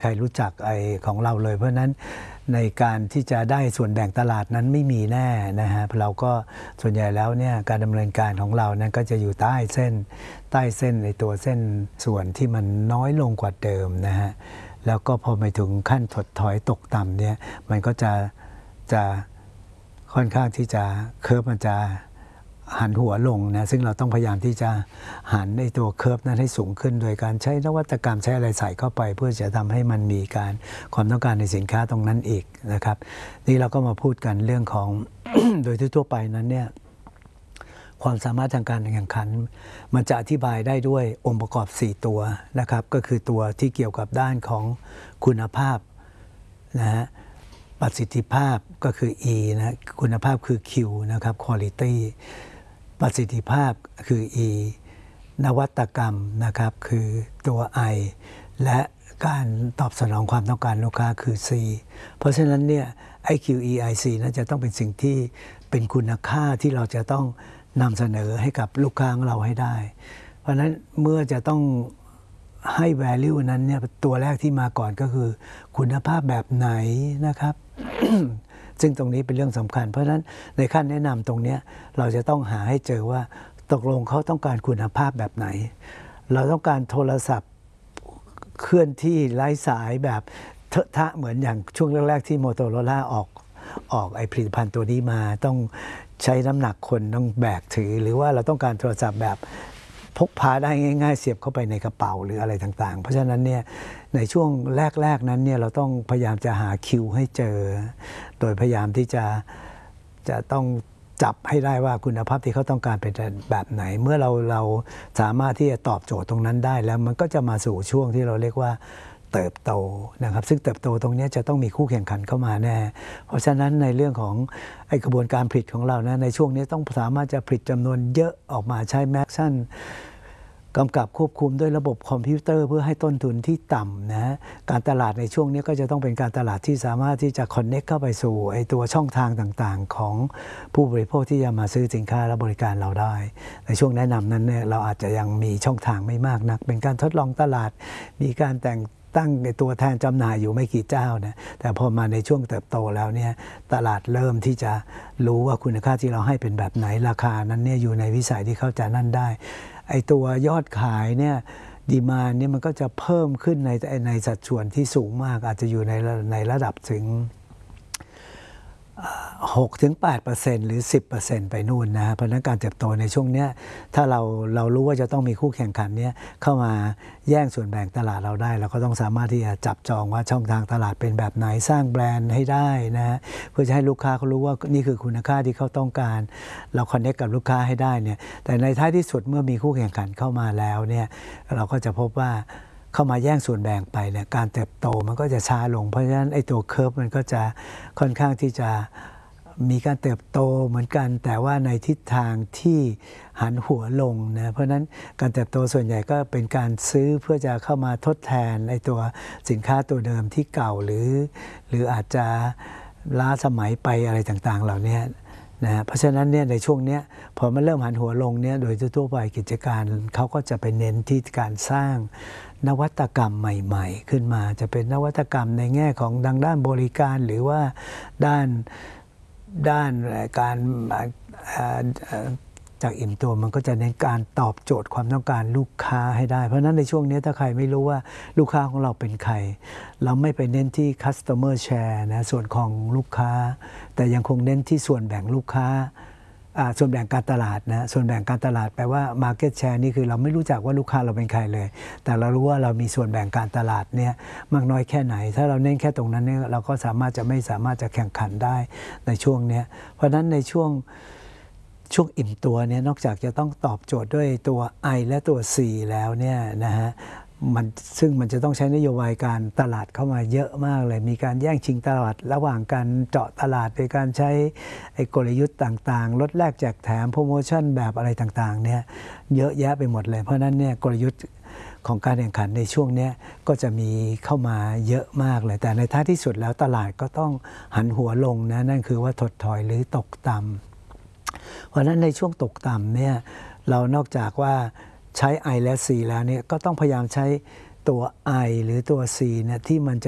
ใครรู้จักไอ้ของเราเลยเพราะนั้นในการที่จะได้ส่วนแบ่งตลาดนั้นไม่มีแน่นะฮะเราก็ส่วนใหญ่แล้วเนี่ยการดำเนินการของเรานั้นก็จะอยู่ใต้เส้นในตัวเส้นส่วนที่มันน้อยลงกว่าเดิมนะฮะแล้วก็พอไปถึงขั้นถดถอยตกต่ำเนี่ยมันก็จะค่อนข้างที่จะเคิร์ฟมันจะหันหัวลงนะซึ่งเราต้องพยายามที่จะหันในตัวเคิร์ฟนั้นให้สูงขึ้นโดยการใช้นวัตกรรมใช้อะไรใส่เข้าไปเพื่อจะทำให้มันมีการความต้องการในสินค้าตรงนั้นอีกนะครับนี่เราก็มาพูดกันเรื่องของ โดยทั่วไปนั้นเนี่ยความสามารถทางการแข่งขันมันจะอธิบายได้ด้วยองค์ประกอบ4ตัวนะครับก็คือตัวที่เกี่ยวกับด้านของคุณภาพนะฮะประสิทธิภาพก็คือ E นะคุณภาพคือ Q นะครับ quality ประสิทธิภาพคือ E นวัตกรรมนะครับคือตัว I และการตอบสนองความต้องการลูกค้าคือ C เพราะฉะนั้นเนี่ย IQEIC นั้นจะต้องเป็นสิ่งที่เป็นคุณค่าที่เราจะต้องนำเสนอให้กับลูกค้าของเราให้ได้เพราะฉะนั้นเมื่อจะต้องให้ value นั้นเนี่ยตัวแรกที่มาก่อนก็คือคุณภาพแบบไหนนะครับ ซึ่งตรงนี้เป็นเรื่องสำคัญเพราะฉะนั้นในขั้นแนะนำตรงนี้เราจะต้องหาให้เจอว่าตกลงเขาต้องการคุณภาพแบบไหนเราต้องการโทรศัพท์เคลื่อนที่ไร้สายแบบเถอะทะเหมือนอย่างช่วงแรกๆที่โมโตโรล่าออกไอผลิตภัณฑ์ตัวนี้มาต้องใช้น้ำหนักคนต้องแบกถือหรือว่าเราต้องการโทรศัพท์แบบพกพาได้ง่ายๆเสียบเข้าไปในกระเป๋าหรืออะไรต่างๆเพราะฉะนั้นเนี่ยในช่วงแรกๆนั้นเนี่ยเราต้องพยายามจะหาคิวให้เจอโดยพยายามที่จะต้องจับให้ได้ว่าคุณภาพที่เขาต้องการเป็นแบบไหนเมื่อเราสามารถที่จะตอบโจทย์ตรงนั้นได้แล้วมันก็จะมาสู่ช่วงที่เราเรียกว่าเติบโตนะครับซึ่งเติบโตตรงนี้จะต้องมีคู่แข่งขันเข้ามาแน่เพราะฉะนั้นในเรื่องของไอกระบวนการผลิตของเรานะในช่วงนี้ต้องสามารถจะผลิตจำนวนเยอะออกมาใช้แม็กชั่นกำกับควบคุมด้วยระบบคอมพิวเตอร์เพื่อให้ต้นทุนที่ต่ำนะการตลาดในช่วงนี้ก็จะต้องเป็นการตลาดที่สามารถที่จะคอนเน็กเข้าไปสู่ไอตัวช่องทางต่างๆของผู้บริโภคที่จะมาซื้อสินค้าและบริการเราได้ในช่วงแนะนำนั้นเนี่ยเราอาจจะยังมีช่องทางไม่มากนักเป็นการทดลองตลาดมีการตั้งในตัวแทนจำหน่ายอยู่ไม่กี่เจ้านะแต่พอมาในช่วงเติบโตแล้วเนี่ยตลาดเริ่มที่จะรู้ว่าคุณค่าที่เราให้เป็นแบบไหนราคานั้นเนี่ยอยู่ในวิสัยที่เขาจะนั่นได้ไอตัวยอดขายเนี่ยดีมานด์เนี่ยมันก็จะเพิ่มขึ้นในสัดส่วนที่สูงมากอาจจะอยู่ในระดับถึง6-8% หรือ 10% ไปนู่นนะเพราะนั้นการเติบโตในช่วงนี้ถ้าเรารู้ว่าจะต้องมีคู่แข่งขันเนี่ยเข้ามาแย่งส่วนแบ่งตลาดเราได้เราก็ต้องสามารถที่จะจับจองว่าช่องทางตลาดเป็นแบบไหนสร้างแบรนด์ให้ได้นะเพื่อจะให้ลูกค้าเขารู้ว่านี่คือคุณค่าที่เขาต้องการเราคอนเนคกับลูกค้าให้ได้เนี่ยแต่ในท้ายที่สุดเมื่อมีคู่แข่งขันเข้ามาแล้วเนี่ยเราก็จะพบว่าเข้ามาแย่งส่วนแบ่งไปเนี่ยการเติบโตมันก็จะช้าลงเพราะฉะนั้นไอ้ตัวเคอร์ฟมันก็จะค่อนข้างที่จะมีการเติบโตเหมือนกันแต่ว่าในทิศทางที่หันหัวลงนะเพราะนั้นการเติบโตส่วนใหญ่ก็เป็นการซื้อเพื่อจะเข้ามาทดแทนไอ้ตัวสินค้าตัวเดิมที่เก่าหรืออาจจะล้าสมัยไปอะไรต่างๆเหล่านี้นะเพราะฉะนั้นเนี่ยในช่วงนี้พอมันเริ่มหันหัวลงเนี่ยโดยทั่วไปกิจการเขาก็จะไปเน้นที่การสร้างนวัตกรรมใหม่ๆขึ้นมาจะเป็นนวัตกรรมในแง่ของดังด้านบริการหรือว่าด้านการจากอิ่มตัวมันก็จะเน้นการตอบโจทย์ความต้องการลูกค้าให้ได้เพราะฉะนั้นในช่วงนี้ถ้าใครไม่รู้ว่าลูกค้าของเราเป็นใครเราไม่ไปเน้นที่ customer share นะส่วนของลูกค้าแต่ยังคงเน้นที่ส่วนแบ่งลูกค้าส่วนแบ่งการตลาดนะส่วนแบ่งการตลาดแปลว่า market share นี่คือเราไม่รู้จักว่าลูกค้าเราเป็นใครเลยแต่เรารู้ว่าเรามีส่วนแบ่งการตลาดเนี่ยมากน้อยแค่ไหนถ้าเราเน้นแค่ตรงนั้นเนี่ยเราก็ไม่สามารถจะแข่งขันได้ในช่วงนี้เพราะฉะนั้นในช่วงอิ่มตัวเนี่ยนอกจากจะต้องตอบโจทย์ด้วยตัว I และตัว C แล้วเนี่ยนะฮะซึ่งมันจะต้องใช้นโยบายการตลาดเข้ามาเยอะมากเลยมีการแย่งชิงตลาดระหว่างการเจาะตลาดโดยการใช้กลยุทธ์ต่างๆลดแลกแจกแถมโปรโมชั่นแบบอะไรต่างๆเนี่ยเยอะแยะไปหมดเลยเพราะนั้นเนี่ยกลยุทธ์ของการแข่งขันในช่วงนี้ก็จะมีเข้ามาเยอะมากเลยแต่ในท้ายที่สุดแล้วตลาดก็ต้องหันหัวลงนะนั่นคือว่าถดถอยหรือตกต่ำเพราะฉะนั้นในช่วงตกต่ำเนี่ยเรานอกจากว่าใช้ I และ C แล้วเนี่ยก็ต้องพยายามใช้ตัว I หรือตัว C เนี่ยที่มันจะ